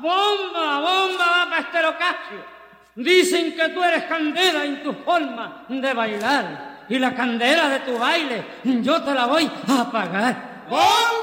¡Bomba, bomba, Pasterocasio! Dicen que tú eres candela en tu forma de bailar. Y la candela de tu baile yo te la voy a apagar. ¡Bomba!